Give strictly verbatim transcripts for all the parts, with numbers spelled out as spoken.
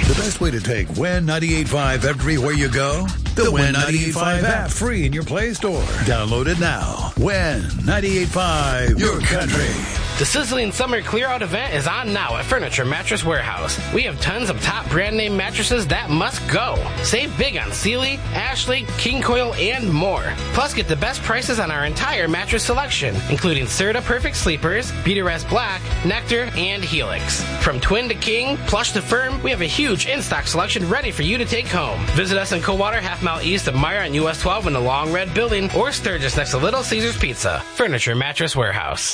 The best way to take Win ninety-eight point five everywhere you go? The Win ninety-eight point five app, free in your Play Store. Download it now. Win ninety-eight point five, your country. The sizzling summer clear-out event is on now at Furniture Mattress Warehouse. We have tons of top brand name mattresses that must go. Save big on Sealy, Ashley, King Coil, and more. Plus, get the best prices on our entire mattress selection, including Serta Perfect Sleepers, Beautyrest Black, Nectar, and Helix. From twin to king, plush to firm, we have a huge in-stock selection ready for you to take home. Visit us in Coldwater, half mile east of Meyer on U S twelve in the Long Red Building, or Sturgis next to Little Caesars Pizza. Furniture Mattress Warehouse.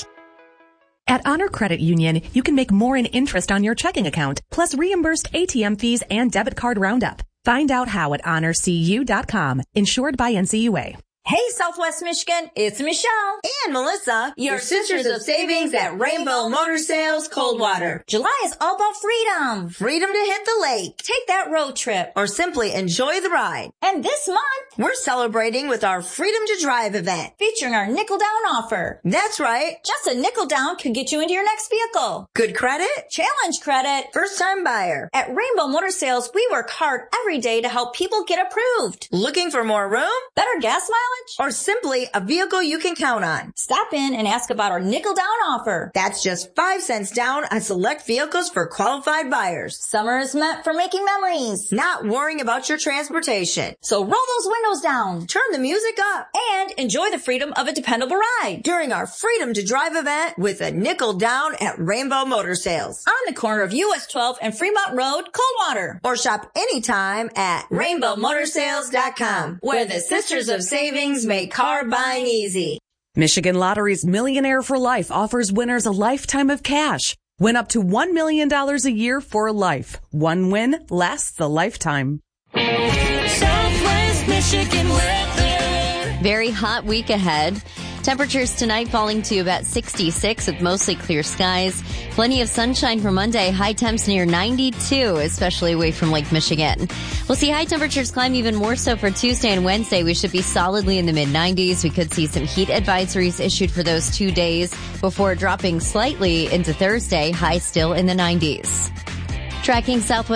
At Honor Credit Union, you can make more in interest on your checking account, plus reimbursed A T M fees and debit card roundup. Find out how at honor c u dot com. Insured by N C U A. Hey, Southwest Michigan, it's Michelle and Melissa, your sisters of savings at Rainbow Motor Sales Coldwater. July is all about freedom. Freedom to hit the lake, take that road trip, or simply enjoy the ride. And this month, we're celebrating with our Freedom to Drive event, featuring our nickel down offer. That's right. Just a nickel down could get you into your next vehicle. Good credit, challenge credit, first time buyer. At Rainbow Motor Sales, we work hard every day to help people get approved. Looking for more room? Better gas mileage? Or simply a vehicle you can count on. Stop in and ask about our nickel down offer. That's just five cents down on select vehicles for qualified buyers. Summer is meant for making memories, not worrying about your transportation. So roll those windows down, turn the music up, and enjoy the freedom of a dependable ride during our Freedom to Drive event with a nickel down at Rainbow Motor Sales on the corner of U S twelve and Fremont Road, Coldwater. Or shop anytime at rainbow motor sales dot com, where the Sisters of Savings make car buying easy. Michigan Lottery's Millionaire for Life offers winners a lifetime of cash. Win up to one million dollars a year for life. One win lasts a lifetime. Southwest Michigan weather. Very hot week ahead. Temperatures tonight falling to about sixty-six with mostly clear skies. Plenty of sunshine for Monday. High temps near ninety-two, especially away from Lake Michigan. We'll see high temperatures climb even more so for Tuesday and Wednesday. We should be solidly in the mid nineties. We could see some heat advisories issued for those two days before dropping slightly into Thursday. High still in the nineties. Tracking Southwest